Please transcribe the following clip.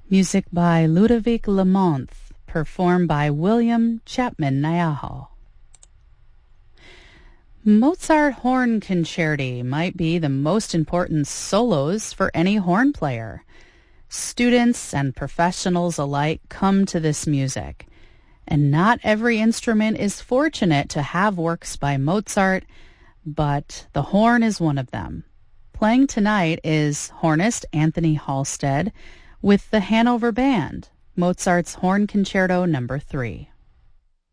Music by Ludovic Lamont, performed by William Chapman Niahau. Mozart Horn Concerti might be the most important solos for any horn player. Students and professionals alike come to this music, and not every instrument is fortunate to have works by Mozart, but the horn is one of them. Playing tonight is hornist Anthony Halstead with the Hanover Band, Mozart's Horn Concerto No. 3.